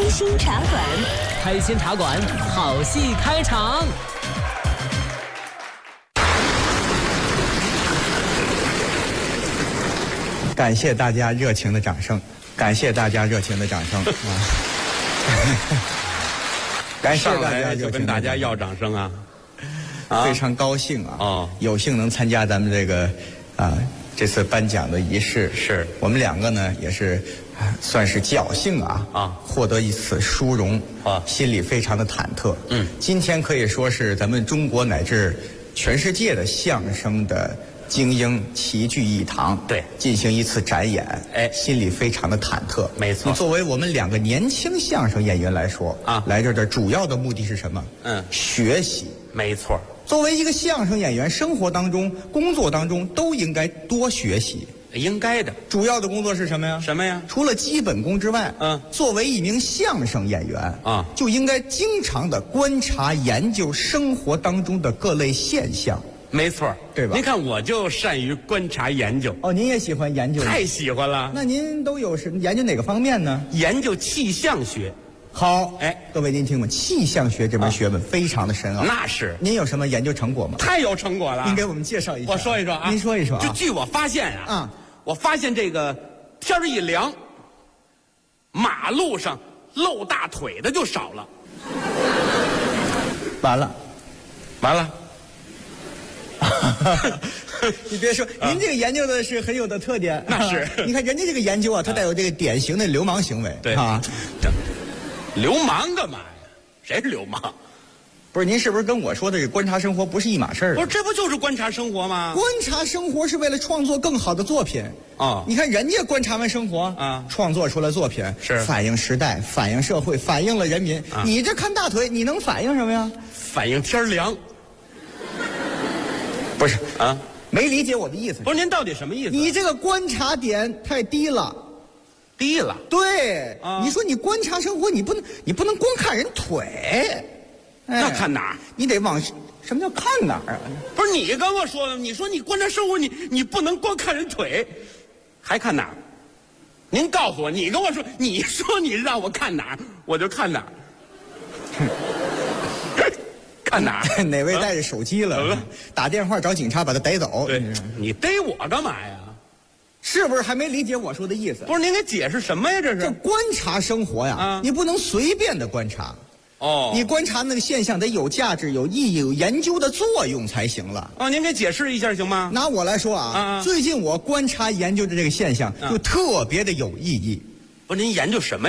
心茶馆， 开心茶馆，好戏开场。 感谢大家热情的掌声，感谢大家热情的掌声啊！感谢大家就跟大家要掌声啊！ 非常高兴啊！ 哦， 有幸能参加咱们这个这次颁奖的仪式， 是我们两个呢也是算是侥幸获得一次殊荣心里非常的忐忑。今天可以说是咱们中国乃至全世界的相声的精英齐聚一堂， 对， 进行一次展演，心里非常的忐忑。 没错， 作为我们两个年轻相声演员来说来这儿的主要的目的是什么？学习。 没错。 作为一个相声演员，生活当中、工作当中都应该多学习。 应该的。 主要的工作是什么呀？ 什么呀？ 除了基本功之外，作为一名相声演员就应该经常的观察研究生活当中的各类现象。 没错， 对吧？ 您看，我就善于观察研究。 哦，您也喜欢研究？ 太喜欢了。 那您都有什么研究哪个方面呢？ 研究气象学。 好，各位您听过气象学这门学问非常的深奥。 那是。 您有什么研究成果吗？ 太有成果了。 您给我们介绍一下。 我说一说啊。 您说一说啊。 就据我发现我发现这个天儿一凉，马路上露大腿的就少了。 完了。你别说，您这个研究的是很有的特点。 那是。 你看人家这个研究它带有这个典型的流氓行为。 对流氓干嘛呀？谁是流氓？ 不是，您是不是跟我说的这观察生活不是一码事儿？ 不是，这不就是观察生活吗？ 观察生活是为了创作更好的作品。你看人家观察完生活创作出来作品是反映时代、反映社会、反映了人民。你这看大腿，你能反映什么呀？ 反映天凉。 不是没理解我的意思。 不是，您到底什么意思？ 你这个观察点太低了。 低了。 对，你说你观察生活，你不能光看人腿。 那看哪儿？ 你得往什么叫看哪儿啊？ 不是你跟我说的，你说你观察生活，你不能光看人腿，还看哪儿？您告诉我，你跟我说，你说你让我看哪儿，我就看哪儿。看哪儿？ 哪位带着手机了？打电话找警察把他逮走。 对，你逮我干嘛呀？ 是不是还没理解我说的意思？ 不是，您给解释什么呀？这是观察生活呀，你不能随便的观察。你观察那个现象得有价值、有意义、有研究的作用才行了。 您给解释一下行吗？ 拿我来说最近我观察研究的这个现象就特别的有意义。 不是，您研究什么